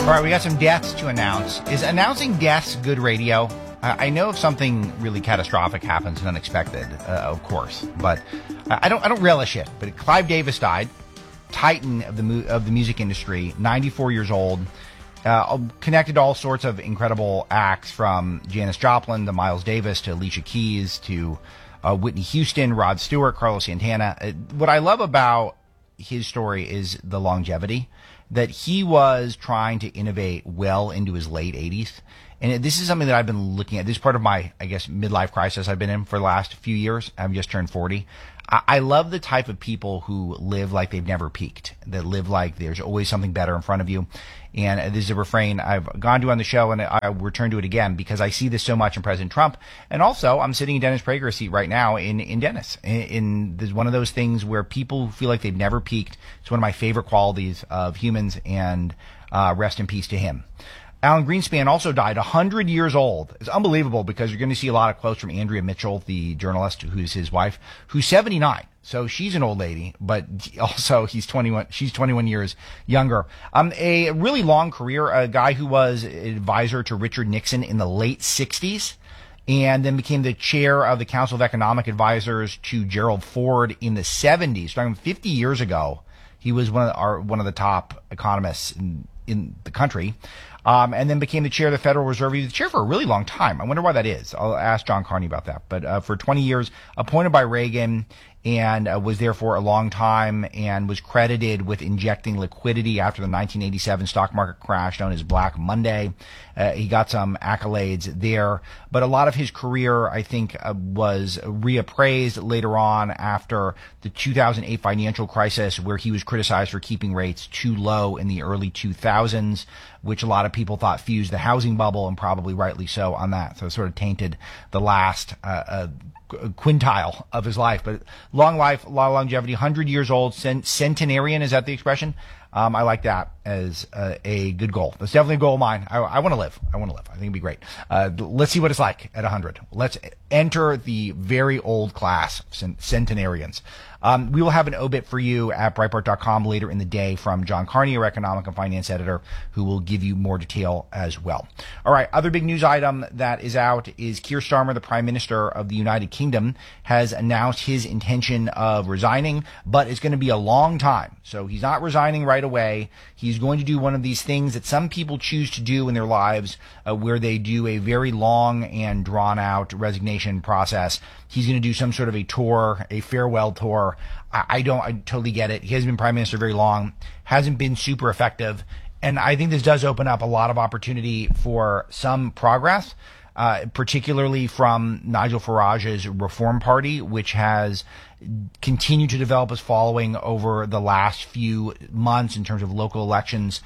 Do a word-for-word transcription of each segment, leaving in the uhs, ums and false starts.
All right, we got some deaths to announce. Is announcing deaths good radio? I know if something really catastrophic happens and unexpected, uh, of course, but I don't I don't relish it. But Clive Davis died, titan of the mu- of the music industry, ninety-four years old, uh, connected to all sorts of incredible acts, from Janis Joplin to Miles Davis to Alicia Keys to uh, Whitney Houston, Rod Stewart, Carlos Santana. Uh, what I love about his story is the longevity, that he was trying to innovate well into his late eighties. And this is something that I've been looking at. This is part of my, I guess, midlife crisis I've been in for the last few years. I've just turned forty. I, I love the type of people who live like they've never peaked, that live like there's always something better in front of you. And this is a refrain I've gone to on the show, and I return to it again because I see this so much in President Trump. And also, I'm sitting in Dennis Prager's seat right now in, in Dennis. In, in there's one of those things where people feel like they've never peaked. It's one of my favorite qualities of humans, and uh, rest in peace to him. Alan Greenspan also died, one hundred years old. It's unbelievable because you're going to see a lot of quotes from Andrea Mitchell, the journalist who's his wife, who's seventy-nine. So she's an old lady, but also he's twenty-one, she's twenty-one years younger. Um, a really long career, a guy who was advisor to Richard Nixon in the late sixties, and then became the chair of the Council of Economic Advisors to Gerald Ford in the seventies. Starting fifty years ago, he was one of the, our, one of the top economists in, in the country. Um, and then became the chair of the Federal Reserve. He was the chair for a really long time. I wonder why that is. I'll ask John Carney about that. But uh, for twenty years, appointed by Reagan, and uh, was there for a long time, and was credited with injecting liquidity after the nineteen eighty-seven stock market crash known as Black Monday. Uh, he got some accolades there, but a lot of his career, I think, uh, was reappraised later on after the two thousand eight financial crisis, where he was criticized for keeping rates too low in the early two thousands, which a lot of people thought fused the housing bubble, and probably rightly so on that. So it sort of tainted the last uh, uh, quintile of his life. But long life, long longevity, one hundred years old, cent- centenarian, is that the expression? Um, I like that as uh, a good goal. That's definitely a goal of mine. I, I want to live. I want to live. I think it'd be great. Uh, let's see what it's like at one hundred. Let's enter the very old class, centenarians. Um, we will have an obit for you at Breitbart dot com later in the day from John Carney, our economic and finance editor, who will give you more detail as well. All right, other big news item that is out is Keir Starmer, the Prime Minister of the United Kingdom, has announced his intention of resigning, but it's going to be a long time. So he's not resigning right away. He's going to do one of these things that some people choose to do in their lives, uh, where they do a very long and drawn-out resignation process. He's going to do some sort of a tour, a farewell tour. I, I don't, I totally get it. He hasn't been prime minister very long, hasn't been super effective, and I think this does open up a lot of opportunity for some progress, uh, particularly from Nigel Farage's Reform Party, which has continued to develop its following over the last few months in terms of local elections.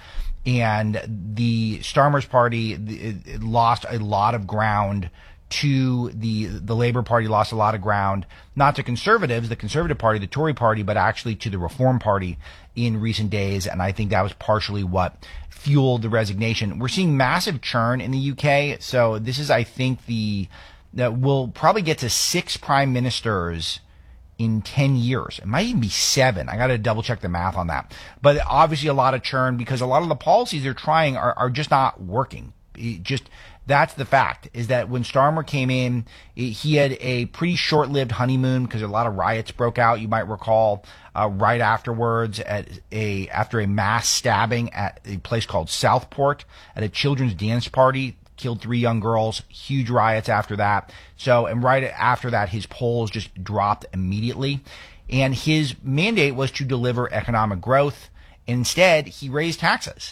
And the Starmer's party it, it lost a lot of ground to the the Labour Party, lost a lot of ground, not to conservatives, the Conservative Party, the Tory Party, but actually to the Reform Party in recent days. And I think that was partially what fueled the resignation. We're seeing massive churn in the U K. So this is, I think, the that we'll probably get to six prime ministers in ten years. It might even be seven. I got to double check the math on that. But obviously a lot of churn because a lot of the policies they're trying are, are just not working. It just That's the fact, is that when Starmer came in, he had a pretty short-lived honeymoon because a lot of riots broke out, you might recall, uh, right afterwards at a after a mass stabbing at a place called Southport at a children's dance party, killed three young girls, huge riots after that. So, and right after that, his polls just dropped immediately. And his mandate was to deliver economic growth. Instead, he raised taxes.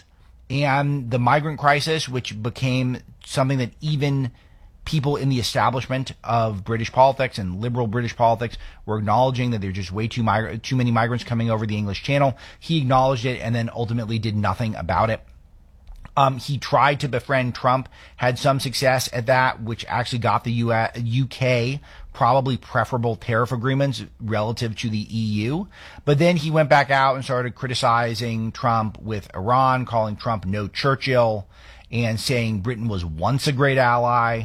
And the migrant crisis, which became something that even people in the establishment of British politics and liberal British politics were acknowledging that there's just way too mig- too many migrants coming over the English Channel. He acknowledged it and then ultimately did nothing about it. Um, he tried to befriend Trump, had some success at that, which actually got the U S, U K probably preferable tariff agreements relative to the E U. But then he went back out and started criticizing Trump with Iran, calling Trump no Churchill, and saying Britain was once a great ally.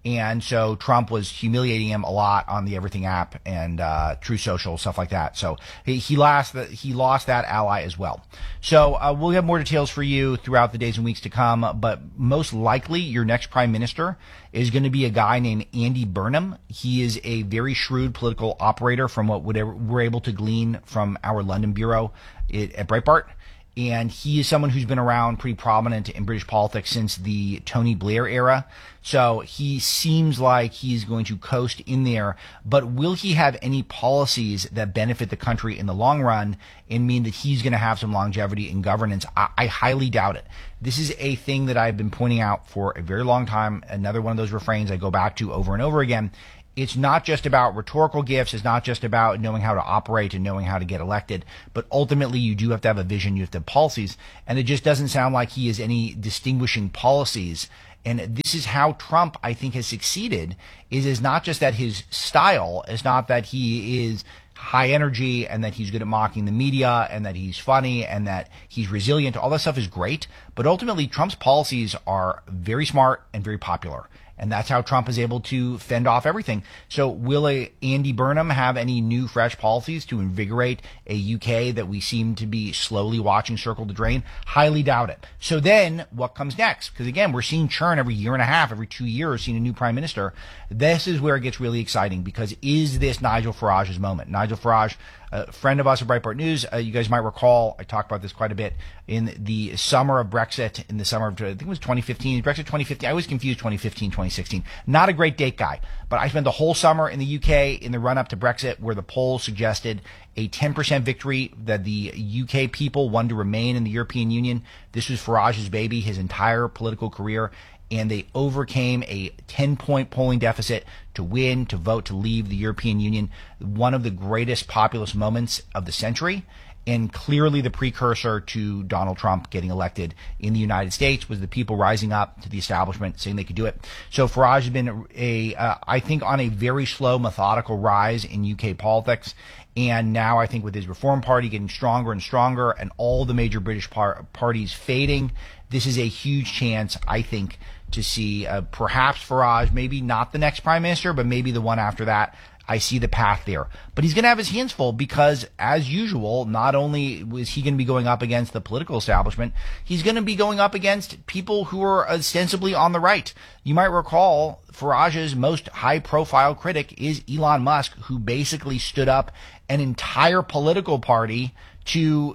And so Trump was humiliating him a lot on the Everything app and uh, True Social, stuff like that. So he, he lost the, he lost that ally as well. So uh, we'll have more details for you throughout the days and weeks to come. But most likely, your next prime minister is going to be a guy named Andy Burnham. He is a very shrewd political operator, from what we're able to glean from our London bureau at Breitbart. And he is someone who's been around pretty prominent in British politics since the Tony Blair era. So he seems like he's going to coast in there. But will he have any policies that benefit the country in the long run and mean that he's going to have some longevity in governance? I, I highly doubt it. This is a thing that I've been pointing out for a very long time. Another one of those refrains I go back to over and over again. It's not just about rhetorical gifts. It's not just about knowing how to operate and knowing how to get elected. But ultimately, you do have to have a vision. You have to have policies. And it just doesn't sound like he has any distinguishing policies. And this is how Trump, I think, has succeeded, is, is not just that his style is not that he is high energy and that he's good at mocking the media and that he's funny and that he's resilient. All that stuff is great. But ultimately, Trump's policies are very smart and very popular. And that's how Trump is able to fend off everything. So will a Andy Burnham have any new, fresh policies to invigorate a U K that we seem to be slowly watching circle the drain? Highly doubt it. So then what comes next? Because again, we're seeing churn every year and a half, every two years, seeing a new prime minister. This is where it gets really exciting, because is this Nigel Farage's moment? Nigel Farage, a friend of us at Breitbart News, uh, you guys might recall, I talked about this quite a bit, in the summer of Brexit, in the summer of, I think it was twenty fifteen, Brexit twenty fifteen, I always confuse twenty fifteen, twenty sixteen. Not a great date guy, but I spent the whole summer in the U K in the run-up to Brexit, where the polls suggested a ten percent victory, that the U K people wanted to remain in the European Union. This was Farage's baby, his entire political career. And they overcame a ten-point polling deficit to win, to vote, to leave the European Union. One of the greatest populist moments of the century, and clearly the precursor to Donald Trump getting elected in the United States, was the people rising up to the establishment saying they could do it. So Farage has been, a, uh, I think, on a very slow, methodical rise in U K politics. And now I think with his Reform Party getting stronger and stronger and all the major British par- parties fading, this is a huge chance, I think, to see uh, perhaps Farage, maybe not the next prime minister, but maybe the one after that. I see the path there. But he's going to have his hands full because, as usual, not only is he going to be going up against the political establishment, he's going to be going up against people who are ostensibly on the right. You might recall Farage's most high-profile critic is Elon Musk, who basically stood up an entire political party to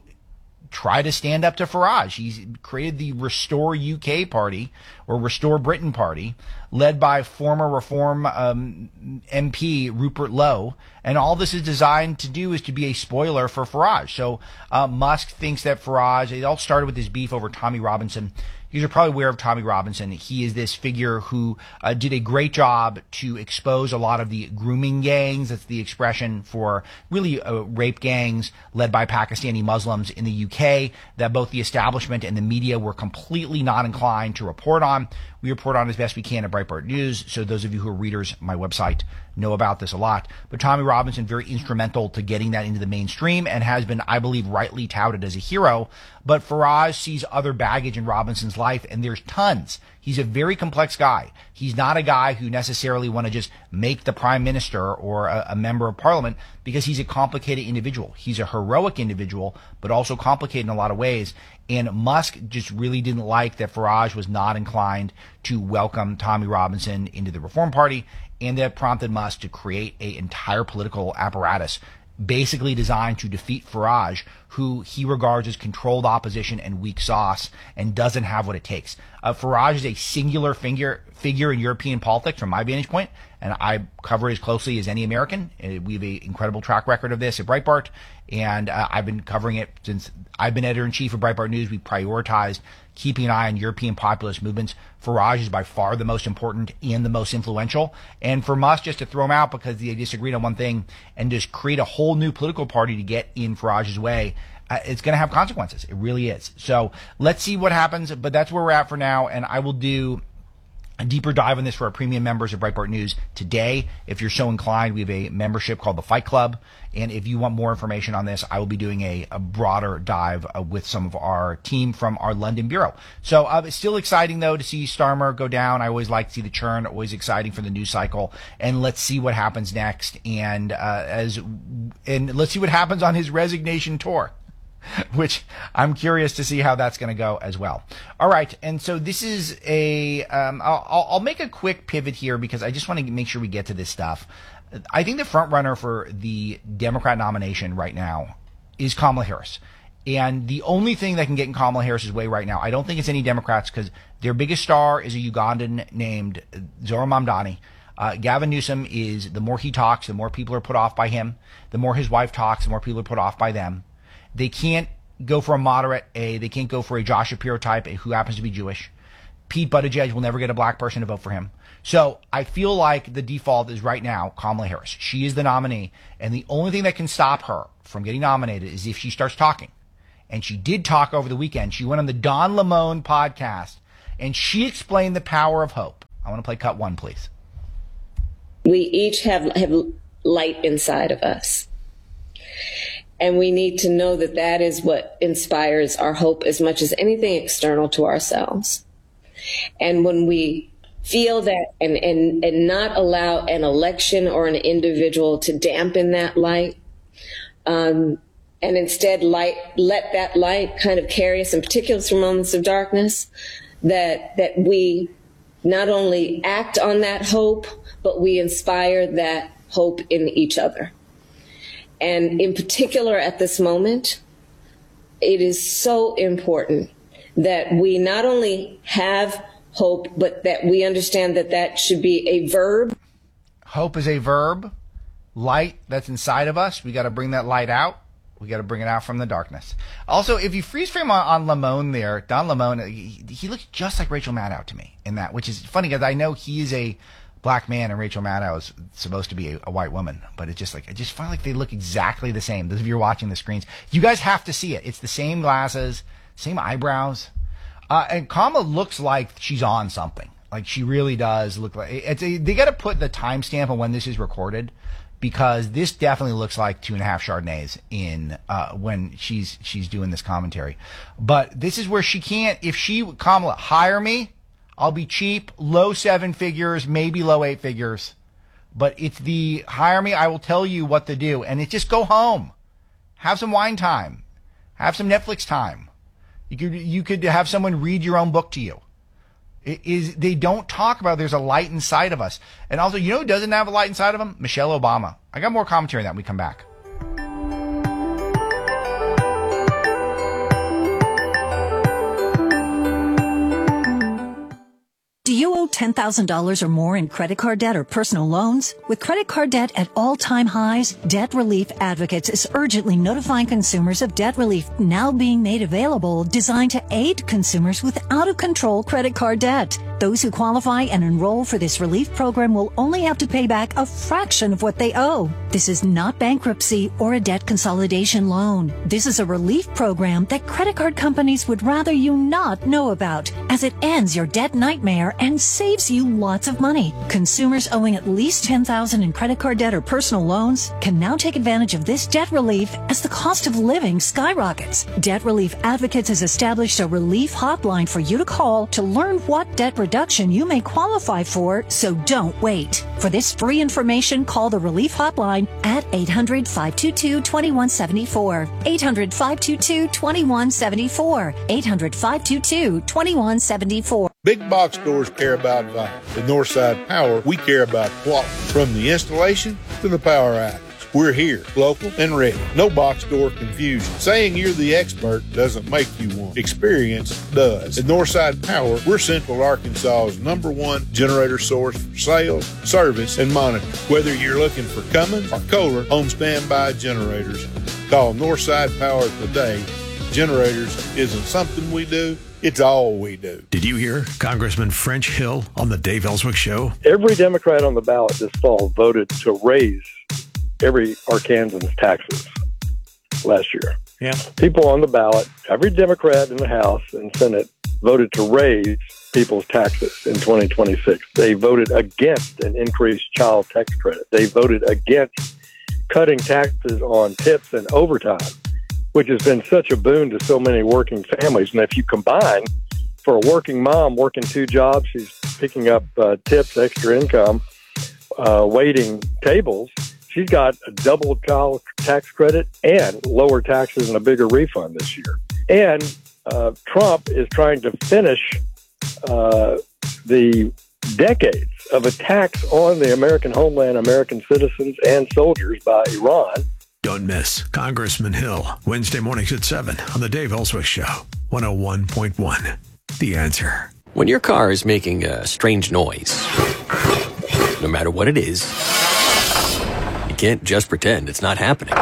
try to stand up to Farage. He's created the Restore U K Party, or Restore Britain Party, led by former Reform um, M P Rupert Lowe. And all this is designed to do is to be a spoiler for Farage. So uh, Musk thinks that Farage, it all started with this beef over Tommy Robinson. You're probably aware of Tommy Robinson. He is this figure who uh, did a great job to expose a lot of the grooming gangs. That's the expression for really uh, rape gangs led by Pakistani Muslims in the U K that both the establishment and the media were completely not inclined to report on. We report on as best we can at Breitbart News, so those of you who are readers of my website know about this a lot. But Tommy Robinson, very instrumental to getting that into the mainstream and has been, I believe, rightly touted as a hero. But Farage sees other baggage in Robinson's life, and there's tons. He's a very complex guy. He's not a guy who necessarily want to just make the prime minister or a, a member of parliament, because he's a complicated individual. He's a heroic individual, but also complicated in a lot of ways. And Musk just really didn't like that Farage was not inclined to welcome Tommy Robinson into the Reform Party, and that prompted Musk to create an entire political apparatus basically designed to defeat Farage, who he regards as controlled opposition and weak sauce and doesn't have what it takes. Uh, Farage is a singular figure, figure in European politics from my vantage point, and I cover it as closely as any American. We have an incredible track record of this at Breitbart, and uh, I've been covering it since I've been editor-in-chief of Breitbart News. We prioritized keeping an eye on European populist movements. Farage is by far the most important and the most influential. And for Musk just to throw him out because they disagreed on one thing and just create a whole new political party to get in Farage's way, uh, it's going to have consequences. It really is. So let's see what happens. But that's where we're at for now. And I will do a deeper dive on this for our premium members of Breitbart News today. If you're so inclined, we have a membership called the Fight Club. And if you want more information on this, I will be doing a, a broader dive uh, with some of our team from our London bureau. So uh, it's still exciting, though, to see Starmer go down. I always like to see the churn, always exciting for the news cycle. And let's see what happens next. And uh, as and let's see what happens on his resignation tour, which I'm curious to see how that's going to go as well. All right. And so this is a, um, I'll, I'll make a quick pivot here because I just want to make sure we get to this stuff. I think the front runner for the Democrat nomination right now is Kamala Harris. And the only thing that can get in Kamala Harris's way right now, I don't think it's any Democrats because their biggest star is a Ugandan named Zohran Mamdani. Uh, Gavin Newsom is, the more he talks, the more people are put off by him. The more his wife talks, the more people are put off by them. They can't go for a moderate A. They can't go for a Josh Shapiro type who happens to be Jewish. Pete Buttigieg will never get a black person to vote for him. So I feel like the default is right now Kamala Harris. She is the nominee. And the only thing that can stop her from getting nominated is if she starts talking. And she did talk over the weekend. She went on the Don Lemon podcast and she explained the power of hope. I want to play cut one, please. We each have, have light inside of us. And we need to know that that is what inspires our hope as much as anything external to ourselves. And when we feel that and, and, and not allow an election or an individual to dampen that light, um, and instead light, let that light kind of carry us in particular through moments of darkness, that, that we not only act on that hope, but we inspire that hope in each other. And in particular at this moment, it is so important that we not only have hope, but that we understand that that should be a verb. Hope is a verb. Light that's inside of us. We got to bring that light out. We got to bring it out from the darkness. Also, if you freeze frame on, on Lemon there, Don Lemon, he, he looks just like Rachel Maddow to me in that, which is funny because I know he is a black man and Rachel Maddow is supposed to be a, a white woman, but it's just like, I just find like they look exactly the same. Those of you who are watching the screens, you guys have to see it. It's the same glasses, same eyebrows. Uh, and Kamala looks like she's on something. Like she really does look like it's a, they got to put the timestamp on when this is recorded because this definitely looks like two and a half Chardonnays in, uh, when she's, she's doing this commentary. But this is where she can't, if she, Kamala, hire me, I'll be cheap, low seven figures, maybe low eight figures. But it's the hire me, I will tell you what to do. And it's just go home. Have some wine time. Have some Netflix time. You could, you could have someone read your own book to you. It is, they don't talk about there's a light inside of us. And also, you know who doesn't have a light inside of him? Michelle Obama. I got more commentary on that when we come back. Do you owe ten thousand dollars or more in credit card debt or personal loans? With credit card debt at all-time highs, Debt Relief Advocates is urgently notifying consumers of debt relief now being made available, designed to aid consumers with out-of-control credit card debt. Those who qualify and enroll for this relief program will only have to pay back a fraction of what they owe. This is not bankruptcy or a debt consolidation loan. This is a relief program that credit card companies would rather you not know about, as it ends your debt nightmare and saves you lots of money. Consumers owing at least ten thousand dollars in credit card debt or personal loans can now take advantage of this debt relief as the cost of living skyrockets. Debt Relief Advocates has established a relief hotline for you to call to learn what debt reduction you may qualify for, so don't wait. For this free information, call the relief hotline at eight hundred, five two two, two one seven four. eight hundred, five two two, two one seven four. eight hundred, five two two, two one seven four. Big box stores care about value. At Northside Power, we care about quality. From the installation to the power outage. We're here, local and ready. No box store confusion. Saying you're the expert doesn't make you one. Experience does. At Northside Power, we're Central Arkansas's number one generator source for sales, service, and monitoring. Whether you're looking for Cummins or Kohler home standby generators, call Northside Power today. Generators isn't something we do. It's all we do. Did you hear Congressman French Hill on the Dave Ellswick Show? Every Democrat on the ballot this fall voted to raise every Arkansan's taxes last year. Yeah. People on the ballot, every Democrat in the House and Senate voted to raise people's taxes in twenty twenty-six. They voted against an increased child tax credit. They voted against cutting taxes on tips and overtime, which has been such a boon to so many working families. And if you combine, for a working mom working two jobs, she's picking up uh, tips, extra income, uh, waiting tables, she's got a double child tax credit and lower taxes and a bigger refund this year. And uh, Trump is trying to finish uh, the decades of attacks on the American homeland, American citizens, and soldiers by Iran. Don't miss Congressman Hill, Wednesday mornings at seven on the Dave Ellswick Show, one oh one point one. The Answer. When your car is making a strange noise, no matter what it is, you can't just pretend it's not happening.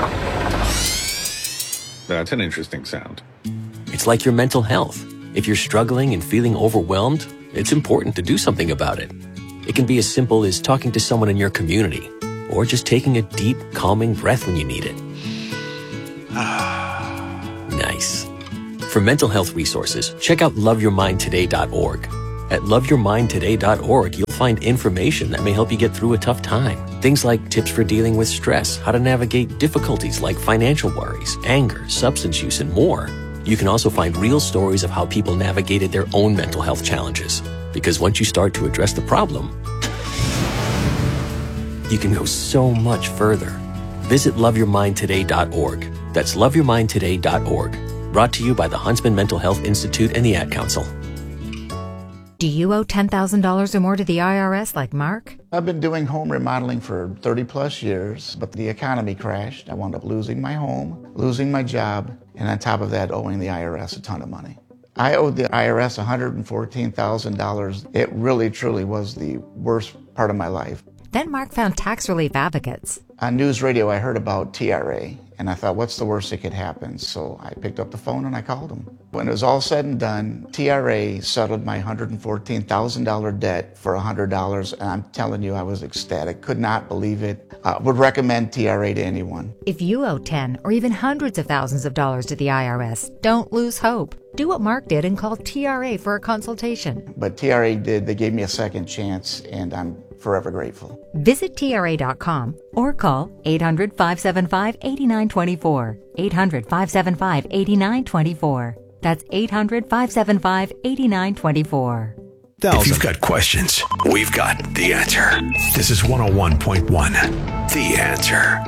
That's an interesting sound. It's like your mental health. If you're struggling and feeling overwhelmed, it's important to do something about it. It can be as simple as talking to someone in your community, or just taking a deep, calming breath when you need it. Nice. For mental health resources, check out love your mind today dot org. At love your mind today dot org, you'll find information that may help you get through a tough time. Things like tips for dealing with stress, how to navigate difficulties like financial worries, anger, substance use, and more. You can also find real stories of how people navigated their own mental health challenges. Because once you start to address the problem, you can go so much further. Visit love your mind today dot org. That's love your mind today dot org. Brought to you by the Huntsman Mental Health Institute and the Ad Council. Do you owe ten thousand dollars or more to the I R S like Mark? I've been doing home remodeling for thirty plus years, but the economy crashed. I wound up losing my home, losing my job, and on top of that, owing the I R S a ton of money. I owed the I R S one hundred fourteen thousand dollars. It really, truly was the worst part of my life. Then Mark found Tax Relief Advocates. On news radio, I heard about T R A, and I thought, what's the worst that could happen? So I picked up the phone and I called them. When it was all said and done, T R A settled my one hundred fourteen thousand dollars debt for one hundred dollars, and I'm telling you, I was ecstatic. Could not believe it. Uh, would recommend T R A to anyone. If you owe ten or even hundreds of thousands of dollars to the I R S, don't lose hope. Do what Mark did and call T R A for a consultation. But T R A did. They gave me a second chance, and I'm forever grateful. Visit T R A dot com or call eight hundred, five seven five, eight nine two four. eight hundred, five seven five, eight nine two four. That's eight hundred, five seven five, eight nine two four. If you've got questions, we've got the answer. This is one oh one point one. The Answer.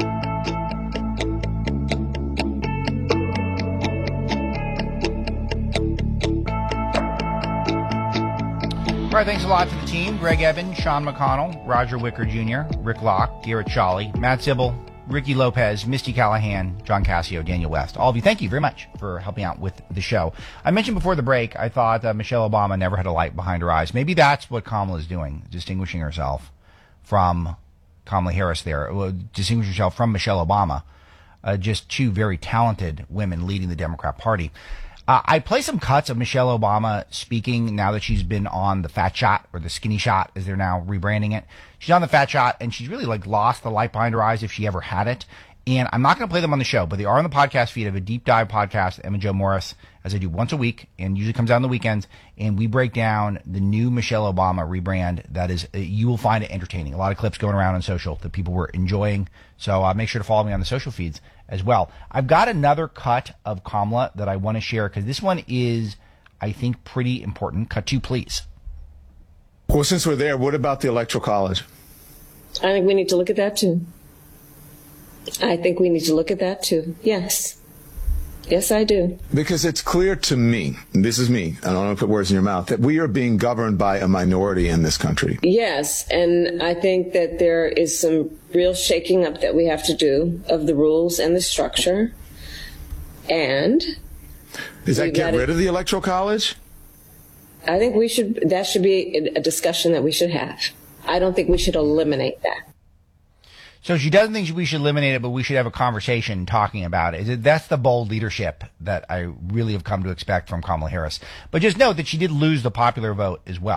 All right, thanks a lot to the team. Greg Evans, Sean McConnell, Roger Wicker Junior, Rick Locke, Garrett Shawley, Matt Sybil, Ricky Lopez, Misty Callahan, John Cassio, Daniel West. All of you, thank you very much for helping out with the show. I mentioned before the break, I thought uh, Michelle Obama never had a light behind her eyes. Maybe that's what Kamala is doing, distinguishing herself from Kamala Harris there, uh, distinguishing herself from Michelle Obama. Uh, just two very talented women leading the Democrat Party. Uh, I play some cuts of Michelle Obama speaking now that she's been on the Fat Shot, or the Skinny Shot as they're now rebranding it. She's on the Fat Shot, and she's really like lost the light behind her eyes if she ever had it. And I'm not going to play them on the show, but they are on the podcast feed. I have a deep dive podcast, Emma Jo Morris, as I do once a week, and usually comes out on the weekends. And we break down the new Michelle Obama rebrand. That is, uh, you will find it entertaining. A lot of clips going around on social that people were enjoying. So uh, make sure to follow me on the social feeds as well. I've got another cut of Kamala that I want to share because this one is, I think, pretty important. Cut two, please. Well, since we're there, what about the Electoral College? I think we need to look at that too. I think we need to look at that too. Yes. Yes, I do. Because it's clear to me, and this is me, I don't want to put words in your mouth, that we are being governed by a minority in this country. Yes, and I think that there is some real shaking up that we have to do of the rules and the structure. And does that get rid of the Electoral College? I think we should, that should be a discussion that we should have. I don't think we should eliminate that. So she doesn't think we should eliminate it, but we should have a conversation talking about it. That's the bold leadership that I really have come to expect from Kamala Harris. But just note that she did lose the popular vote as well.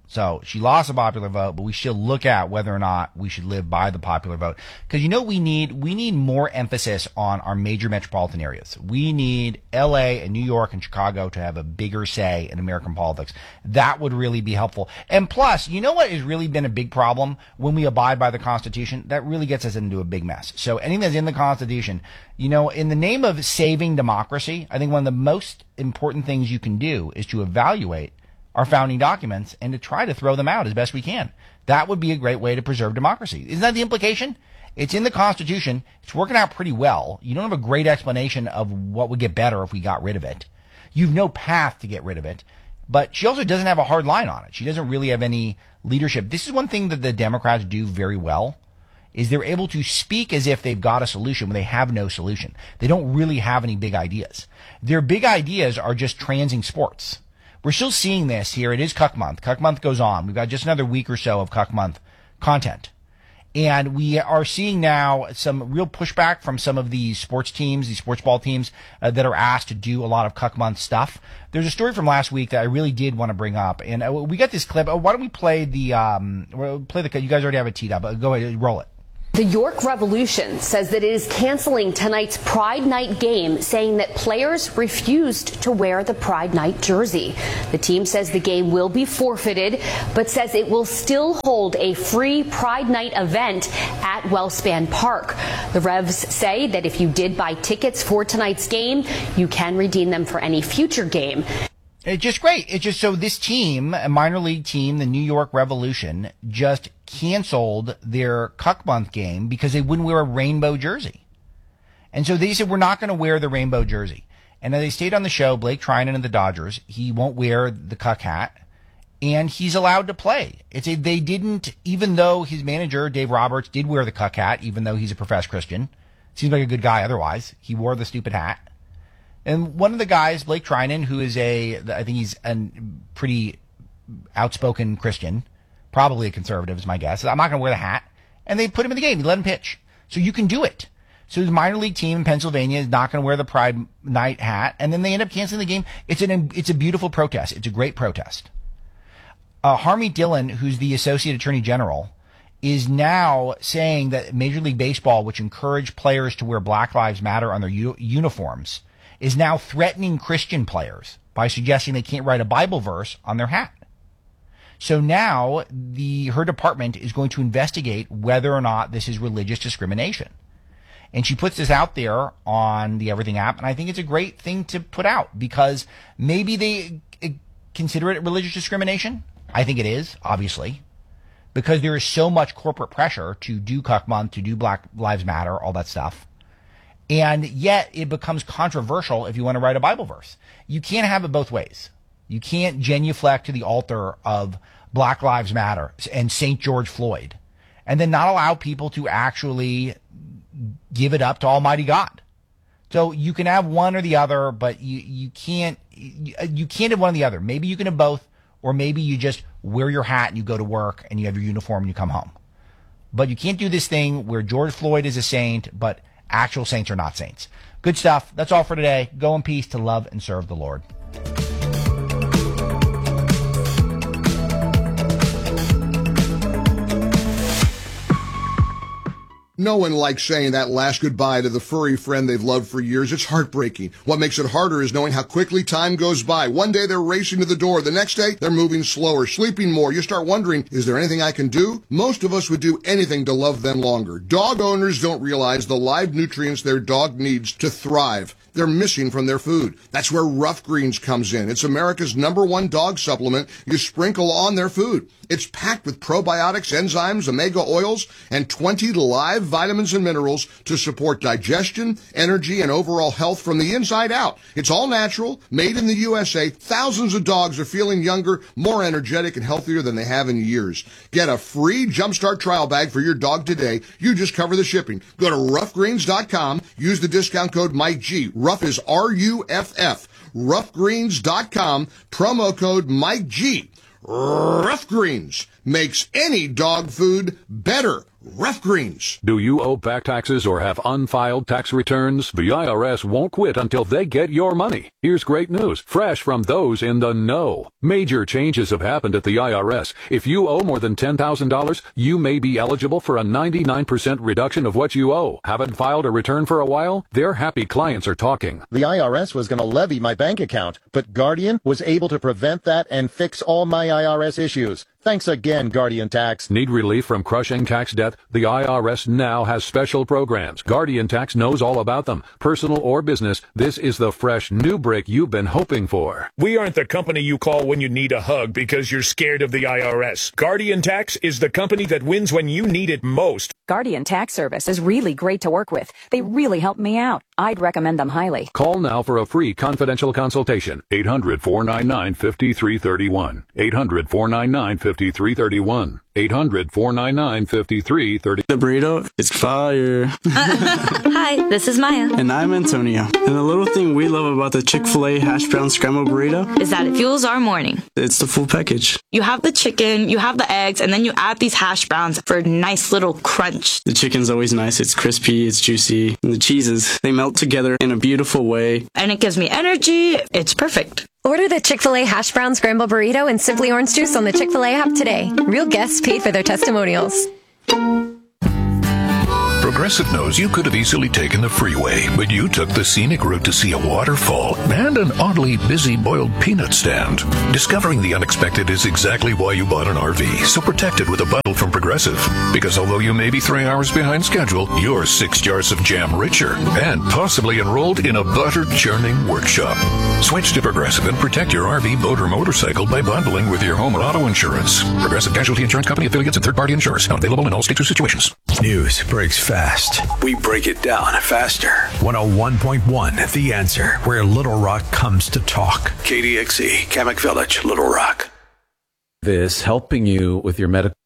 So she lost the popular vote, but we should look at whether or not we should live by the popular vote. Because you know we need we need more emphasis on our major metropolitan areas. We need L A and New York and Chicago to have a bigger say in American politics. That would really be helpful. And plus, you know what has really been a big problem when we abide by the Constitution? That really gets us into a big mess. So anything that's in the Constitution, you know, in the name of saving democracy, I think one of the most important things you can do is to evaluate our founding documents and to try to throw them out as best we can. That would be a great way to preserve democracy. Isn't that the implication? It's in the Constitution. It's working out pretty well. You don't have a great explanation of what would get better if we got rid of it. You've no path to get rid of it. But she also doesn't have a hard line on it. She doesn't really have any leadership. This is one thing that the Democrats do very well, is they're able to speak as if they've got a solution when they have no solution. They don't really have any big ideas. Their big ideas are just transing sports. We're still seeing this here. It is Cuck Month. Cuck Month goes on. We've got just another week or so of Cuck Month content. And we are seeing now some real pushback from some of these sports teams, these sports ball teams uh, that are asked to do a lot of Cuck Month stuff. There's a story from last week that I really did want to bring up. And uh, we got this clip. Uh, why don't we play the, um, play the, you guys already have it teed up. Uh, go ahead, roll it. The York Revolution says that it is canceling tonight's Pride Night game, saying that players refused to wear the Pride Night jersey. The team says the game will be forfeited, but says it will still hold a free Pride Night event at Wellspan Park. The Revs say that if you did buy tickets for tonight's game, you can redeem them for any future game. It's just great. It's just so this team, a minor league team, the New York Revolution, just canceled their Cuck Month game because they wouldn't wear a rainbow jersey. And so they said, we're not going to wear the rainbow jersey. And they stayed on the show, Blake Trinan and the Dodgers. He won't wear the Cuck hat, and he's allowed to play. It's a, they didn't, even though his manager, Dave Roberts, did wear the Cuck hat, even though he's a professed Christian. Seems like a good guy otherwise. He wore the stupid hat. And one of the guys, Blake Trinan, who is a, I think he's a pretty outspoken Christian, probably a conservative is my guess. I'm not going to wear the hat. And they put him in the game. They let him pitch. So you can do it. So the minor league team in Pennsylvania is not going to wear the Pride Night hat. And then they end up canceling the game. It's an, it's a beautiful protest. It's a great protest. Uh, Harmeet Dillon, who's the Associate Attorney General, is now saying that Major League Baseball, which encouraged players to wear Black Lives Matter on their u- uniforms, is now threatening Christian players by suggesting they can't write a Bible verse on their hat. So now the her department is going to investigate whether or not this is religious discrimination. And she puts this out there on the Everything app, and I think it's a great thing to put out because maybe they consider it religious discrimination. I think it is, obviously, because there is so much corporate pressure to do Cuck Month, to do Black Lives Matter, all that stuff. And yet it becomes controversial if you want to write a Bible verse. You can't have it both ways. You can't genuflect to the altar of Black Lives Matter and Saint George Floyd and then not allow people to actually give it up to Almighty God. So you can have one or the other, but you, you can't, you, you can't have one or the other. Maybe you can have both, or maybe you just wear your hat and you go to work and you have your uniform and you come home. But you can't do this thing where George Floyd is a saint, but actual saints are not saints. Good stuff. That's all for today. Go in peace to love and serve the Lord. No one likes saying that last goodbye to the furry friend they've loved for years. It's heartbreaking. What makes it harder is knowing how quickly time goes by. One day they're racing to the door. The next day they're moving slower, sleeping more. You start wondering, is there anything I can do? Most of us would do anything to love them longer. Dog owners don't realize the live nutrients their dog needs to thrive. They're missing from their food. That's where Rough Greens comes in. It's America's number one dog supplement you sprinkle on their food. It's packed with probiotics, enzymes, omega oils, and twenty live vitamins and minerals to support digestion, energy, and overall health from the inside out. It's all natural, made in the U S A. Thousands of dogs are feeling younger, more energetic, and healthier than they have in years. Get a free Jumpstart trial bag for your dog today. You just cover the shipping. Go to rough greens dot com. Use the discount code Mike G. Rough is R U F F. rough greens dot com. Promo code Mike G. Rough Greens makes any dog food better. rough greens. Do you owe back taxes or have unfiled tax returns? The I R S won't quit until they get your money. Here's great news, fresh from those in the know. Major changes have happened at the I R S. If you owe more than ten thousand dollars, you may be eligible for a ninety-nine percent reduction of what you owe. Haven't filed a return for a while? Their happy clients are talking. The I R S was going to levy my bank account, but Guardian was able to prevent that and fix all my I R S issues. Thanks again, Guardian Tax. Need relief from crushing tax debt? The I R S now has special programs. Guardian Tax knows all about them. Personal or business, this is the fresh new break you've been hoping for. We aren't the company you call when you need a hug because you're scared of the I R S. Guardian Tax is the company that wins when you need it most. Guardian Tax Service is really great to work with. They really helped me out. I'd recommend them highly. Call now for a free confidential consultation. eight hundred, four nine nine, five three three one. eight hundred, four nine nine, five three three one. eight hundred, four nine nine, five three three one. The burrito, it's fire. Hi, this is Maya. And I'm Antonio. And the little thing we love about the Chick-fil-A hash brown scrambled burrito is that it fuels our morning. It's the full package. You have the chicken, you have the eggs, and then you add these hash browns for a nice little crunch. The chicken's always nice. It's crispy, it's juicy. And the cheeses, they melt together in a beautiful way. And it gives me energy. It's perfect. Order the Chick-fil-A hash brown scramble burrito and Simply Orange Juice on the Chick-fil-A app today. Real guests paid for their testimonials. Progressive knows you could have easily taken the freeway, but you took the scenic route to see a waterfall and an oddly busy boiled peanut stand. Discovering the unexpected is exactly why you bought an R V, so protect it with a bundle from Progressive. Because although you may be three hours behind schedule, you're six jars of jam richer and possibly enrolled in a butter-churning workshop. Switch to Progressive and protect your R V, boat, or motorcycle by bundling with your home or auto insurance. Progressive Casualty Insurance Company affiliates and third-party insurers. Not available in all states or situations. News breaks fast. We break it down faster. one oh one point one, The Answer, where Little Rock comes to talk. K D X E, Kamak Village, Little Rock. This helping you with your medical.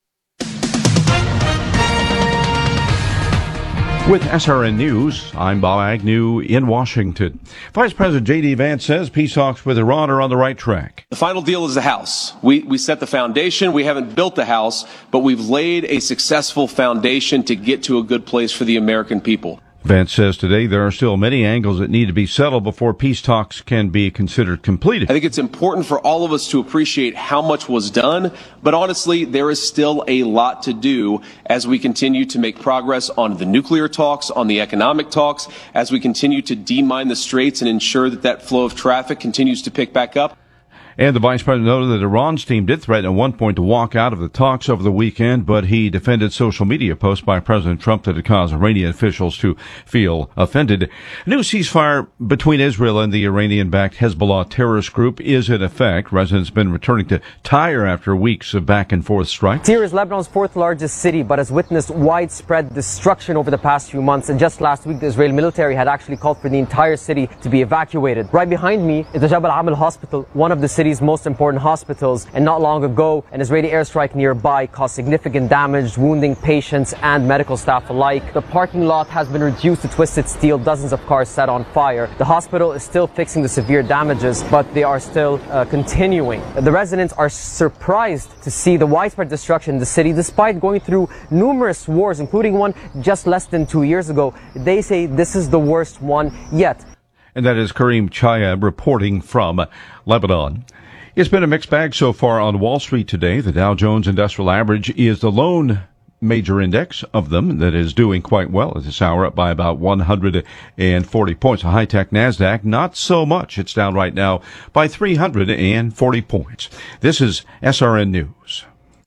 With S R N News, I'm Bob Agnew in Washington. Vice President J D. Vance says peace talks with Iran are on the right track. The final deal is the house. We, we set the foundation. We haven't built the house, but we've laid a successful foundation to get to a good place for the American people. Vance says today there are still many angles that need to be settled before peace talks can be considered completed. I think it's important for all of us to appreciate how much was done, but honestly, there is still a lot to do as we continue to make progress on the nuclear talks, on the economic talks, as we continue to demine the straits and ensure that that flow of traffic continues to pick back up. And the vice president noted that Iran's team did threaten at one point to walk out of the talks over the weekend, but he defended social media posts by President Trump that had caused Iranian officials to feel offended. A new ceasefire between Israel and the Iranian-backed Hezbollah terrorist group is in effect. Residents have been returning to Tyre after weeks of back-and-forth strikes. Tyre is Lebanon's fourth largest city, but has witnessed widespread destruction over the past few months. And just last week, the Israeli military had actually called for the entire city to be evacuated. Right behind me is the Jabal Amal Hospital, one of the city's most important hospitals, and not long ago an Israeli airstrike nearby caused significant damage, wounding patients and medical staff alike. The parking lot has been reduced to twisted steel, dozens of cars set on fire. The hospital is still fixing the severe damages, but they are still uh, continuing. The residents are surprised to see the widespread destruction in the city despite going through numerous wars, including one just less than two years ago. They say this is the worst one yet. And that is Kareem Chayeb reporting from Lebanon. It's been a mixed bag so far on Wall Street today. The Dow Jones Industrial Average is the lone major index of them that is doing quite well at this hour, up by about one hundred forty points. A high-tech NASDAQ, not so much. It's down right now by three hundred forty points. This is S R N News.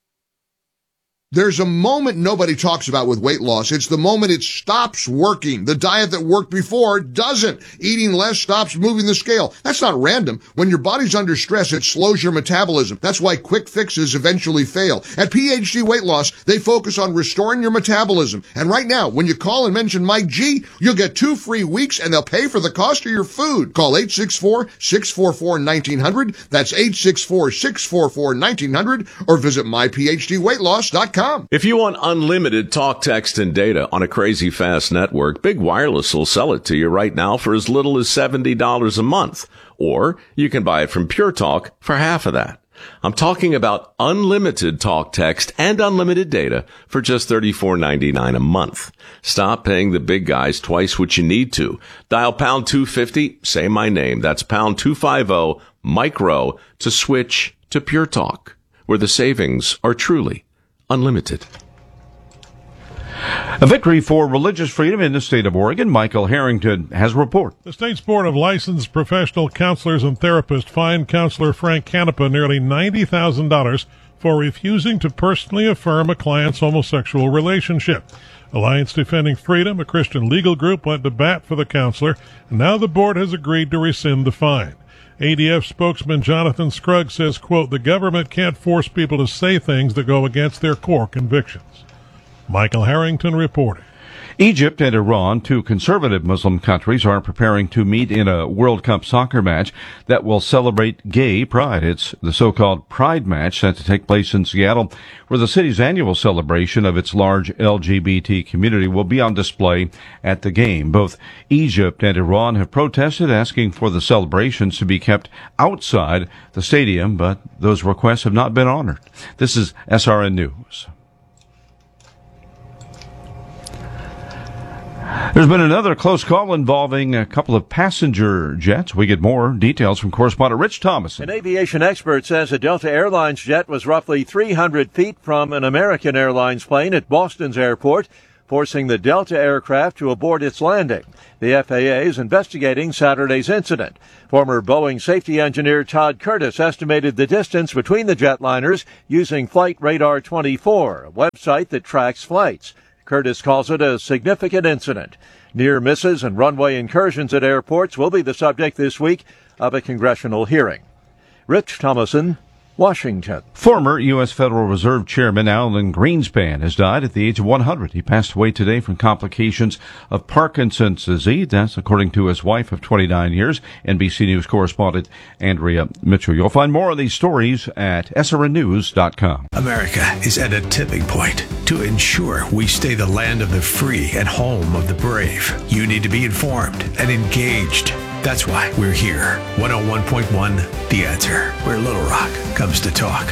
There's a moment nobody talks about with weight loss. It's the moment it stops working. The diet that worked before doesn't. Eating less stops moving the scale. That's not random. When your body's under stress, it slows your metabolism. That's why quick fixes eventually fail. At P H D Weight Loss, they focus on restoring your metabolism. And right now, when you call and mention Mike G, you'll get two free weeks and they'll pay for the cost of your food. Call eight six four, six four four, one nine zero zero. That's eight six four, six four four, one nine zero zero, or visit my p h d weight loss dot com. If you want unlimited talk, text, and data on a crazy fast network, Big Wireless will sell it to you right now for as little as seventy dollars a month. Or you can buy it from Pure Talk for half of that. I'm talking about unlimited talk, text, and unlimited data for just thirty-four ninety-nine a month. Stop paying the big guys twice what you need to. Dial pound two fifty, say my name. That's pound two fifty, micro, to switch to Pure Talk, where the savings are truly unlimited. A victory for religious freedom in the state of Oregon. Michael Harrington has a report. The state's Board of Licensed Professional Counselors and Therapists fined counselor Frank Canepa nearly ninety thousand dollars for refusing to personally affirm a client's homosexual relationship. Alliance Defending Freedom, a Christian legal group, went to bat for the counselor, and now the board has agreed to rescind the fine. A D F spokesman Jonathan Scruggs says, quote, the government can't force people to say things that go against their core convictions. Michael Harrington reporting. Egypt and Iran, two conservative Muslim countries, are preparing to meet in a World Cup soccer match that will celebrate gay pride. It's the so-called Pride match set to take place in Seattle, where the city's annual celebration of its large L G B T community will be on display at the game. Both Egypt and Iran have protested, asking for the celebrations to be kept outside the stadium, but those requests have not been honored. This is S R N News. There's been another close call involving a couple of passenger jets. We get more details from correspondent Rich Thomas. An aviation expert says a Delta Airlines jet was roughly three hundred feet from an American Airlines plane at Boston's airport, forcing the Delta aircraft to abort its landing. The F A A is investigating Saturday's incident. Former Boeing safety engineer Todd Curtis estimated the distance between the jetliners using Flight Radar twenty-four, a website that tracks flights. Curtis calls it a significant incident. Near misses and runway incursions at airports will be the subject this week of a congressional hearing. Rich Thomason, Washington. Former U S. Federal Reserve Chairman Alan Greenspan has died at the age of one hundred. He passed away today from complications of Parkinson's disease. That's according to his wife of twenty-nine years, N B C News correspondent Andrea Mitchell. You'll find more of these stories at S R N news dot com. America is at a tipping point. To ensure we stay the land of the free and home of the brave, you need to be informed and engaged. That's why we're here. one oh one point one The Answer, where Little Rock comes to talk.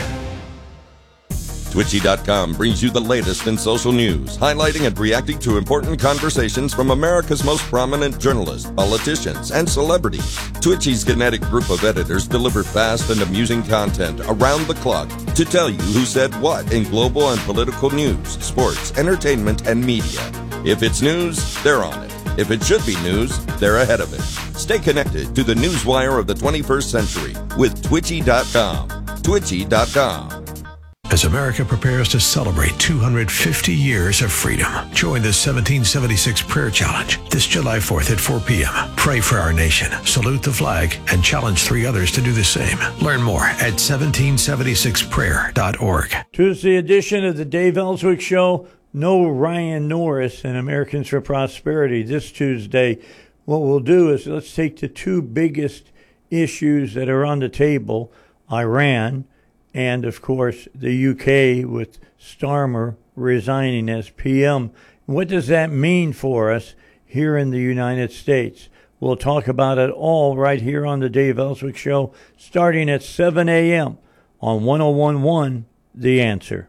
Twitchy dot com brings you the latest in social news, highlighting and reacting to important conversations from America's most prominent journalists, politicians, and celebrities. Twitchy's kinetic group of editors deliver fast and amusing content around the clock to tell you who said what in global and political news, sports, entertainment, and media. If it's news, they're on it. If it should be news, they're ahead of it. Stay connected to the newswire of the twenty-first century with Twitchy dot com. Twitchy dot com. As America prepares to celebrate two hundred fifty years of freedom, join the seventeen seventy-six Prayer Challenge this July fourth at four p.m. Pray for our nation, salute the flag, and challenge three others to do the same. Learn more at seventeen seventy-six prayer dot org. Tuesday edition of the Dave Ellswick Show. No Ryan Norris and Americans for Prosperity this Tuesday. What we'll do is let's take the two biggest issues that are on the table, Iran and, of course, the U K with Starmer resigning as P M. What does that mean for us here in the United States? We'll talk about it all right here on the Dave Ellswick Show, starting at seven a.m. on one oh one point one The Answer.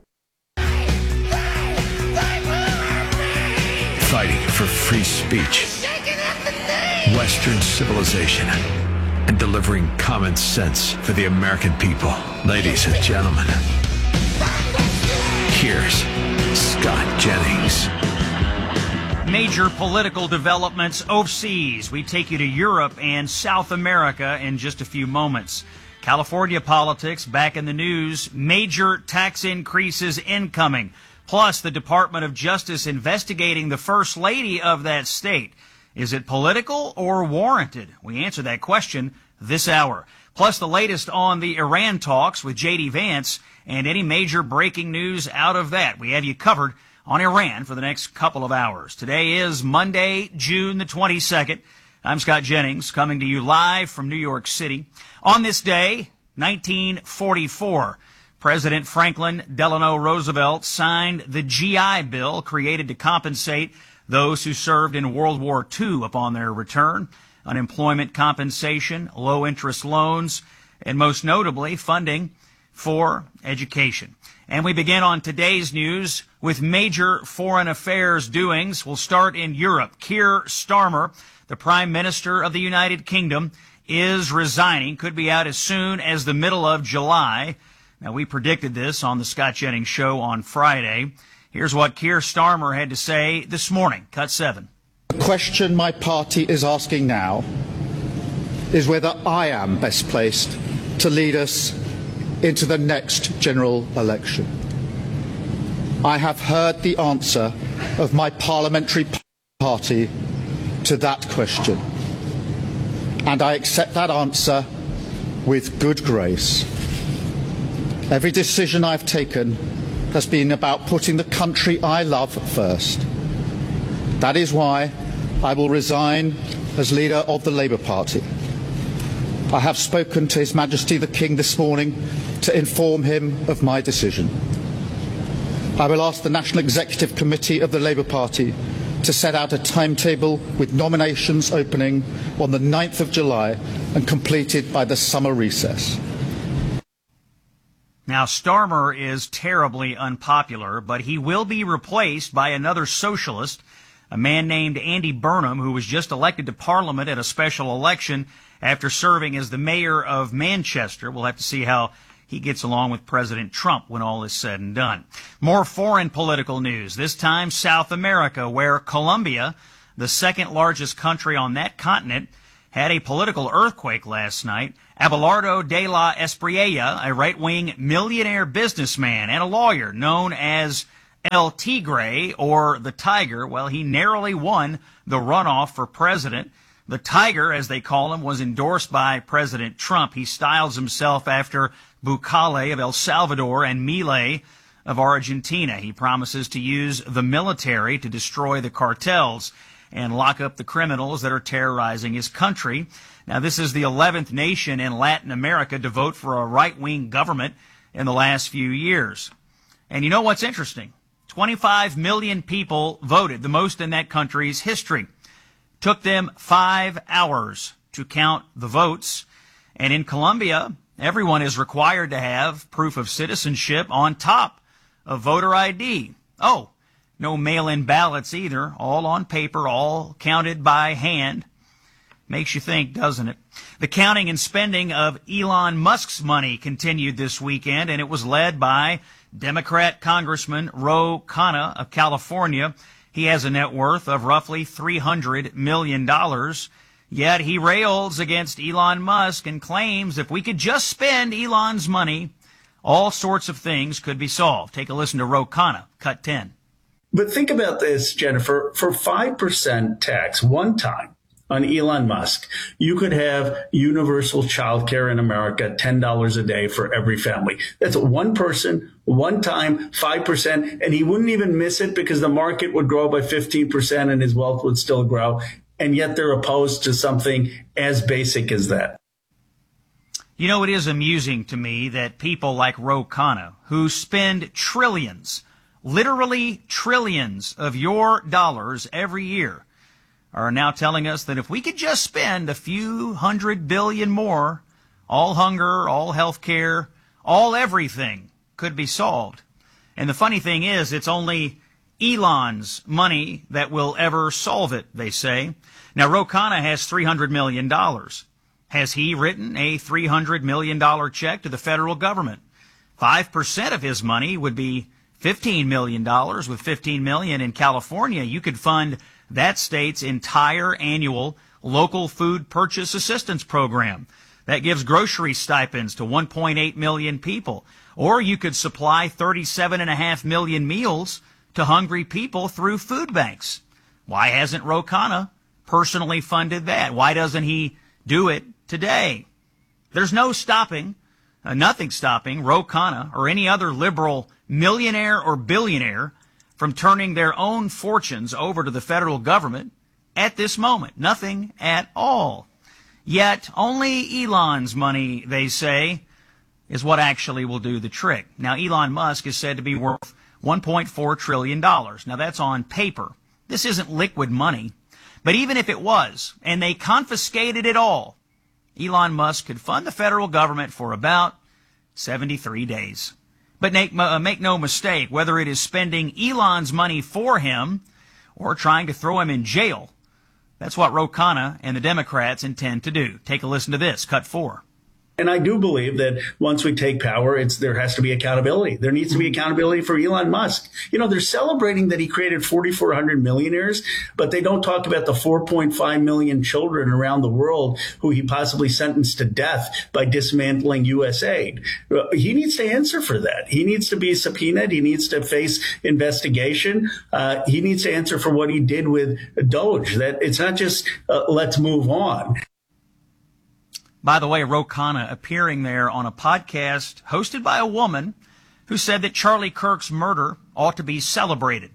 Fighting for free speech, Western civilization, and delivering common sense for the American people. Ladies and gentlemen, here's Scott Jennings. Major political developments overseas. We take you to Europe and South America in just a few moments. California politics back in the news. Major tax increases incoming. Plus, the Department of Justice investigating the First Lady of that state. Is it political or warranted? We answer that question this hour. Plus, the latest on the Iran talks with J D. Vance and any major breaking news out of that. We have you covered on Iran for the next couple of hours. Today is Monday, June the twenty-second. I'm Scott Jennings, coming to you live from New York City. On this day, nineteen forty-four, President Franklin Delano Roosevelt signed the G I Bill, created to compensate those who served in World War Two upon their return, unemployment compensation, low-interest loans, and most notably funding for education. And we begin on today's news with major foreign affairs doings. We'll start in Europe. Keir Starmer, the Prime Minister of the United Kingdom, is resigning, could be out as soon as the middle of July. Now, we predicted this on the Scott Jennings Show on Friday. Here's what Keir Starmer had to say this morning. Cut seven. The question my party is asking now is whether I am best placed to lead us into the next general election. I have heard the answer of my parliamentary party to that question, and I accept that answer with good grace. Every decision I've taken has been about putting the country I love first. That is why I will resign as leader of the Labour Party. I have spoken to His Majesty the King this morning to inform him of my decision. I will ask the National Executive Committee of the Labour Party to set out a timetable with nominations opening on the ninth of July and completed by the summer recess. Now, Starmer is terribly unpopular, but he will be replaced by another socialist, a man named Andy Burnham, who was just elected to Parliament at a special election after serving as the mayor of Manchester. We'll have to see how he gets along with President Trump when all is said and done. More foreign political news, this time South America, where Colombia, the second largest country on that continent, had a political earthquake last night. Abelardo de la Espriella, a right-wing millionaire businessman and a lawyer known as El Tigre, or the Tiger, well, he narrowly won the runoff for president. The Tiger, as they call him, was endorsed by President Trump. He styles himself after Bukele of El Salvador and Milei of Argentina. He promises to use the military to destroy the cartels and lock up the criminals that are terrorizing his country. Now, this is the eleventh nation in Latin America to vote for a right-wing government in the last few years. And you know what's interesting? twenty-five million people voted, the most in that country's history. Took them five hours to count the votes. And in Colombia, everyone is required to have proof of citizenship on top of voter I D. Oh, no mail-in ballots either, all on paper, all counted by hand. Makes you think, doesn't it? The counting and spending of Elon Musk's money continued this weekend, and it was led by Democrat Congressman Ro Khanna of California. He has a net worth of roughly three hundred million dollars, yet he rails against Elon Musk and claims if we could just spend Elon's money, all sorts of things could be solved. Take a listen to Ro Khanna, cut ten. But think about this, Jennifer. For five percent tax one time on Elon Musk, you could have universal child care in America, ten dollars a day for every family. That's one person, one time, five percent, and he wouldn't even miss it because the market would grow by fifteen percent and his wealth would still grow. And yet they're opposed to something as basic as that. You know, it is amusing to me that people like Ro Khanna, who spend trillions, literally trillions of your dollars every year, are now telling us that if we could just spend a few hundred billion more, all hunger, all health care, all everything could be solved. And the funny thing is, it's only Elon's money that will ever solve it, they say. Now, Ro Khanna has three hundred million dollars. Has he written a three hundred million dollars check to the federal government? five percent of his money would be fifteen million dollars. With fifteen million dollars in California, you could fund that state's entire annual local food purchase assistance program. That gives grocery stipends to one point eight million people. Or you could supply thirty-seven point five million meals to hungry people through food banks. Why hasn't Ro Khanna personally funded that? Why doesn't he do it today? There's no stopping, uh, nothing stopping Ro Khanna or any other liberal millionaire or billionaire from turning their own fortunes over to the federal government at this moment. Nothing at all. Yet only Elon's money, they say, is what actually will do the trick. Now, Elon Musk is said to be worth one point four trillion dollars. Now, that's on paper. This isn't liquid money. But even if it was, and they confiscated it all, Elon Musk could fund the federal government for about seventy-three days. But make, uh, make no mistake, whether it is spending Elon's money for him or trying to throw him in jail, that's what Ro Khanna and the Democrats intend to do. Take a listen to this, cut four. And I do believe that once we take power, it's there has to be accountability. There needs to be accountability for Elon Musk. You know, they're celebrating that he created forty-four hundred millionaires, but they don't talk about the four point five million children around the world who he possibly sentenced to death by dismantling U S aid. He needs to answer for that. He needs to be subpoenaed. He needs to face investigation. Uh, he needs to answer for what he did with Doge. That it's not just uh, let's move on. By the way, Ro Khanna appearing there on a podcast hosted by a woman who said that Charlie Kirk's murder ought to be celebrated.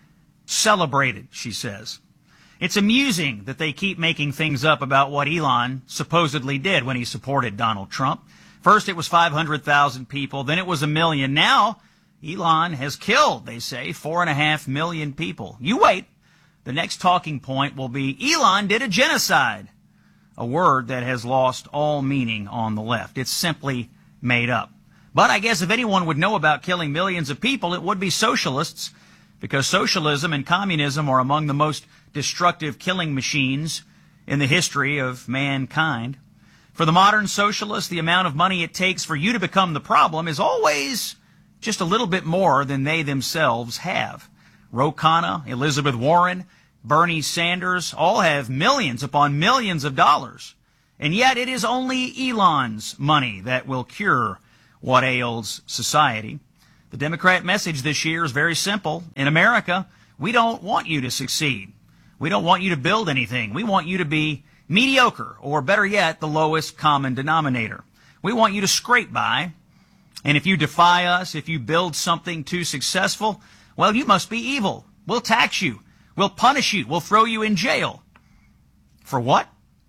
Celebrated, she says. It's amusing that they keep making things up about what Elon supposedly did when he supported Donald Trump. First it was five hundred thousand people, then it was a million. Now Elon has killed, they say, four and a half million people. You wait. The next talking point will be Elon did a genocide. A word that has lost all meaning on the left. It's simply made up. But I guess if anyone would know about killing millions of people, it would be socialists, because socialism and communism are among the most destructive killing machines in the history of mankind. For the modern socialist, the amount of money it takes for you to become the problem is always just a little bit more than they themselves have. Ro Khanna, Elizabeth Warren, Bernie Sanders all have millions upon millions of dollars. And yet it is only Elon's money that will cure what ails society. The Democrat message this year is very simple. In America, we don't want you to succeed. We don't want you to build anything. We want you to be mediocre, or better yet, the lowest common denominator. We want you to scrape by. And if you defy us, if you build something too successful, well, you must be evil. We'll tax you. We'll punish you. We'll throw you in jail. For what?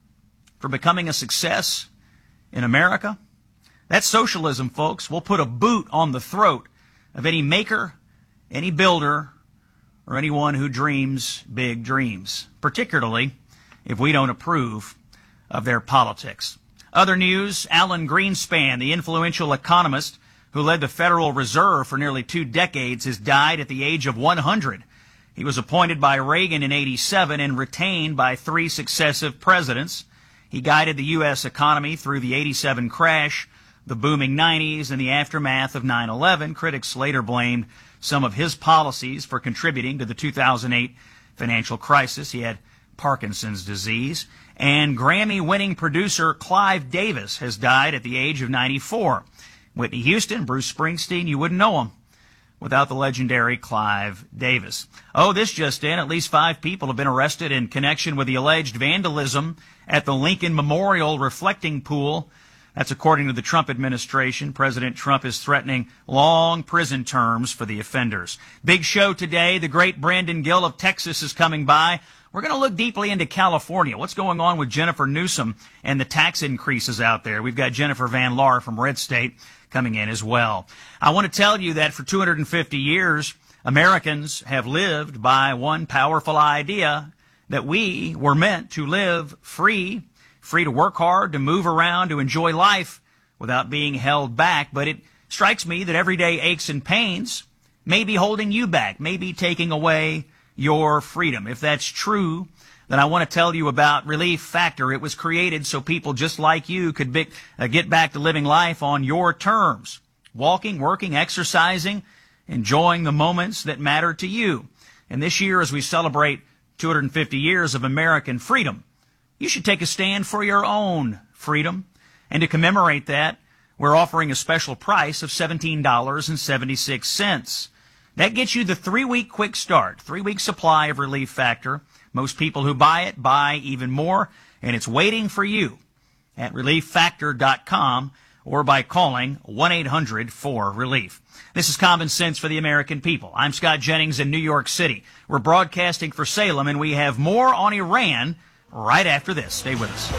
For becoming a success in America? That's socialism, folks. We'll put a boot on the throat of any maker, any builder, or anyone who dreams big dreams, particularly if we don't approve of their politics. Other news, Alan Greenspan, the influential economist who led the Federal Reserve for nearly two decades, has died at the age of one hundred. He was appointed by Reagan in eighty-seven and retained by three successive presidents. He guided the U S economy through the eighty-seven crash, the booming nineties, and the aftermath of nine eleven. Critics later blamed some of his policies for contributing to the two thousand eight financial crisis. He had Parkinson's disease. And Grammy-winning producer Clive Davis has died at the age of ninety-four. Whitney Houston, Bruce Springsteen, you wouldn't know him without the legendary Clive Davis. Oh, this just in, at least five people have been arrested in connection with the alleged vandalism at the Lincoln Memorial reflecting pool. That's according to the Trump administration. President Trump is threatening long prison terms for the offenders. Big show today. The great Brandon Gill of Texas is coming by. We're going to look deeply into California. What's going on with Jennifer Newsom and the tax increases out there? We've got Jennifer Van Laar from Red State coming in as well. I want to tell you that for two hundred fifty years, Americans have lived by one powerful idea, that we were meant to live free, free to work hard, to move around, to enjoy life without being held back. But it strikes me that everyday aches and pains may be holding you back, may be taking away your freedom. If that's true, then I want to tell you about Relief Factor. It was created so people just like you could be, uh, get back to living life on your terms. Walking, working, exercising, enjoying the moments that matter to you. And this year, as we celebrate two hundred fifty years of American freedom, you should take a stand for your own freedom. And to commemorate that, we're offering a special price of seventeen dollars and seventy-six cents. That gets you the three-week quick start, three-week supply of Relief Factor. Most people who buy it buy even more, and it's waiting for you at relief factor dot com or by calling one eight hundred four relief. This is Common Sense for the American People. I'm Scott Jennings in New York City. We're broadcasting for Salem, and we have more on Iran right after this. Stay with us.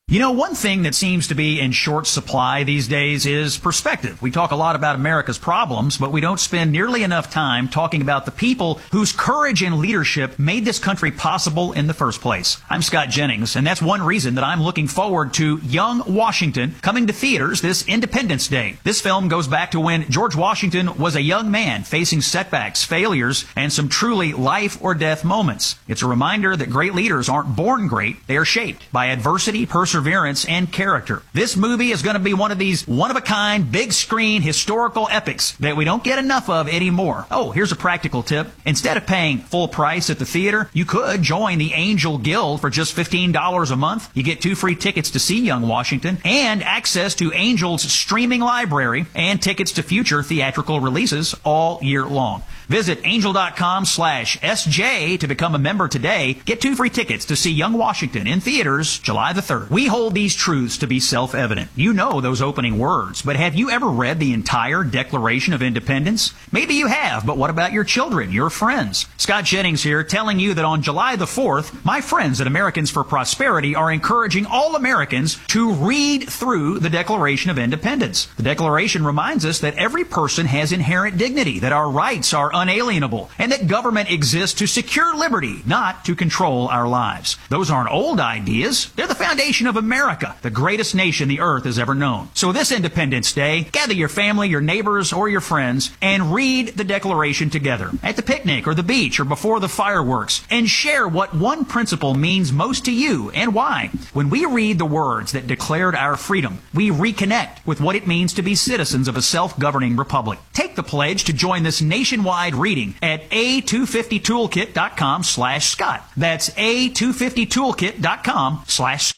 You know, one thing that seems to be in short supply these days is perspective. We talk a lot about America's problems, but we don't spend nearly enough time talking about the people whose courage and leadership made this country possible in the first place. I'm Scott Jennings, and that's one reason that I'm looking forward to Young Washington coming to theaters this Independence Day. This film goes back to when George Washington was a young man facing setbacks, failures, and some truly life or death moments. It's a reminder that great leaders aren't born great, they are shaped by adversity, perseverance, perseverance, and character. This movie is going to be one of these one-of-a-kind, big-screen historical epics that we don't get enough of anymore. Oh, here's a practical tip. Instead of paying full price at the theater, you could join the Angel Guild for just fifteen dollars a month. You get two free tickets to see Young Washington and access to Angel's streaming library and tickets to future theatrical releases all year long. Visit angel.com slash SJ to become a member today. Get two free tickets to see Young Washington in theaters July the third. We hold these truths to be self-evident. You know those opening words, but have you ever read the entire Declaration of Independence? Maybe you have, but what about your children, your friends? Scott Jennings here telling you that on July the fourth, my friends at Americans for Prosperity are encouraging all Americans to read through the Declaration of Independence. The Declaration reminds us that every person has inherent dignity, that our rights are unalienable, and that government exists to secure liberty, not to control our lives. Those aren't old ideas. They're the foundation of America, the greatest nation the earth has ever known. So this Independence Day, gather your family, your neighbors, or your friends, and read the Declaration together at the picnic or the beach or before the fireworks, and share what one principle means most to you and why. When we read the words that declared our freedom, we reconnect with what it means to be citizens of a self-governing republic. Take the pledge to join this nationwide reading at a two fifty toolkit dot com slash Scott. That's a two fifty toolkit dot com slash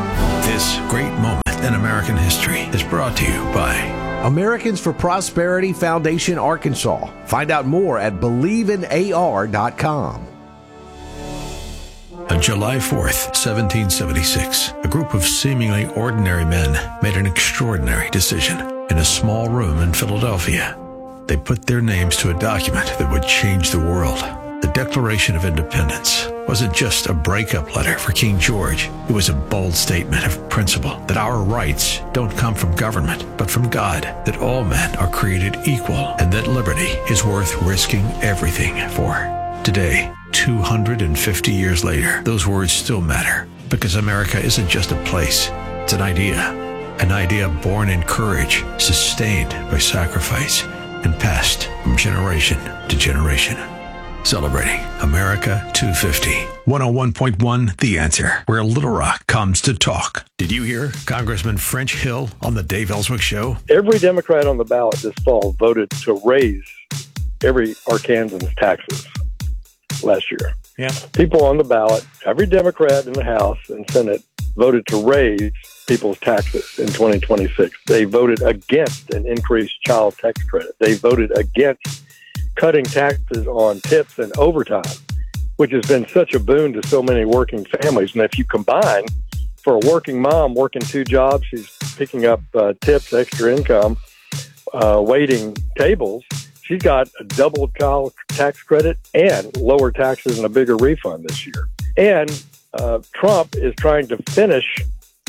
This great moment in American history is brought to you by Americans for Prosperity Foundation Arkansas. Find out more at believe in A R dot com. On July fourth, seventeen seventy-six, a group of seemingly ordinary men made an extraordinary decision in a small room in Philadelphia. They put their names to a document that would change the world. The Declaration of Independence wasn't just a breakup letter for King George. It was a bold statement of principle that our rights don't come from government, but from God, that all men are created equal, and that liberty is worth risking everything for. Today, two hundred fifty years later, those words still matter, because America isn't just a place, it's an idea. An idea born in courage, sustained by sacrifice, and passed from generation to generation. Celebrating America two fifty. one oh one point one The Answer, where Little Rock comes to talk. Did you hear Congressman French Hill on the Dave Ellswick Show? Every Democrat on the ballot this fall voted to raise every Arkansan's taxes last year. Yeah. People on the ballot, every Democrat in the House and Senate voted to raise people's taxes in twenty twenty-six. They voted against an increased child tax credit. They voted against cutting taxes on tips and overtime, which has been such a boon to so many working families. And if you combine, for a working mom working two jobs, she's picking up uh, tips, extra income, uh, waiting tables, she's got a double child tax credit and lower taxes and a bigger refund this year. And uh, Trump is trying to finish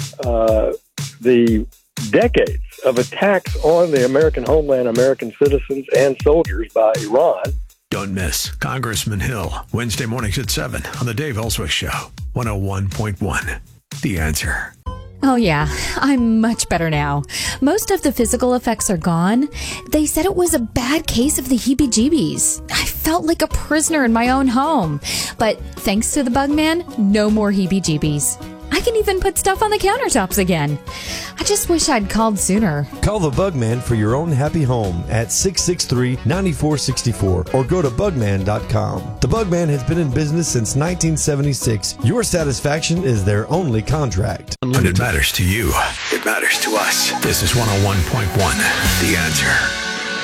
uh, the decades of attacks on the American homeland, American citizens, and soldiers by Iran. Don't miss Congressman Hill, Wednesday mornings at seven on the Dave Ellswick Show, one oh one point one The Answer. Oh, yeah, I'm much better now. Most of the physical effects are gone. They said it was a bad case of the heebie-jeebies. I felt like a prisoner in my own home. But thanks to the Bugman, no more heebie-jeebies. I can even put stuff on the countertops again. I just wish I'd called sooner. Call the Bugman for your own happy home at six six three, nine four six four or go to bugman dot com. The Bugman has been in business since nineteen seventy-six. Your satisfaction is their only contract. When it matters to you, it matters to us. This is one oh one point one The Answer.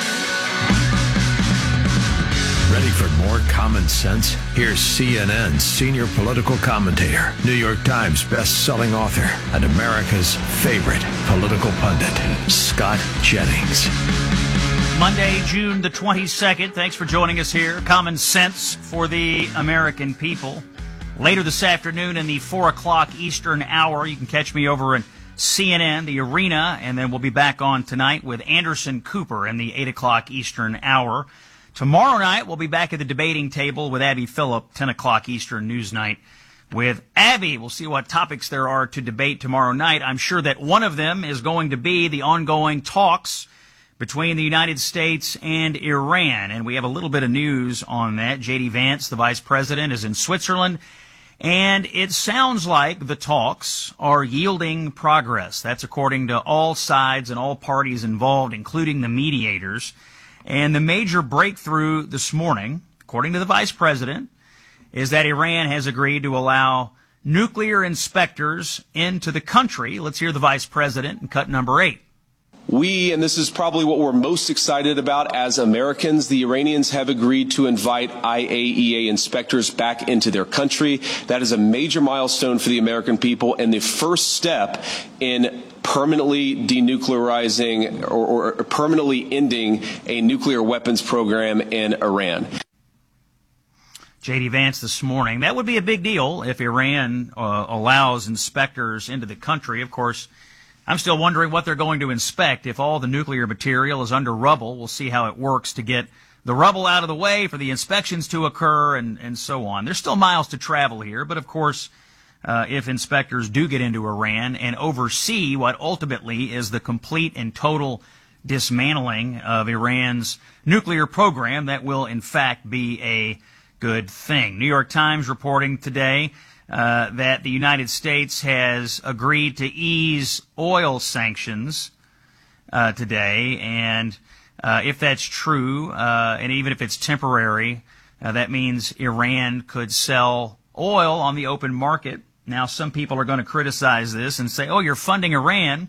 Ready for more common sense? Here's C N N's senior political commentator, New York Times best-selling author, and America's favorite political pundit, Scott Jennings. Monday, June the twenty-second. Thanks for joining us here. Common sense for the American people. Later this afternoon in the four o'clock Eastern hour, you can catch me over in C N N, the Arena, and then we'll be back on tonight with Anderson Cooper in the eight o'clock Eastern hour. Tomorrow night, we'll be back at the debating table with Abby Phillip, ten o'clock Eastern News Night with Abby. We'll see what topics there are to debate tomorrow night. I'm sure that one of them is going to be the ongoing talks between the United States and Iran, and we have a little bit of news on that. J D. Vance, the vice president, is in Switzerland, and it sounds like the talks are yielding progress. That's according to all sides and all parties involved, including the mediators. And the major breakthrough this morning, according to the vice president, is that Iran has agreed to allow nuclear inspectors into the country. Let's hear the vice president in cut number eight. We, and this is probably what we're most excited about as Americans, the Iranians have agreed to invite I A E A inspectors back into their country. That is a major milestone for the American people and the first step in permanently denuclearizing or, or permanently ending a nuclear weapons program in Iran. J D. Vance this morning. That would be a big deal if Iran uh, allows inspectors into the country. Of course, I'm still wondering what they're going to inspect. If all the nuclear material is under rubble, we'll see how it works to get the rubble out of the way for the inspections to occur and, and so on. There's still miles to travel here, but of course, uh, if inspectors do get into Iran and oversee what ultimately is the complete and total dismantling of Iran's nuclear program, that will in fact be a good thing. New York Times reporting today Uh, that the United States has agreed to ease oil sanctions uh, today, and uh, if that's true, uh, and even if it's temporary, uh, that means Iran could sell oil on the open market. Now, some people are going to criticize this and say, oh, you're funding Iran.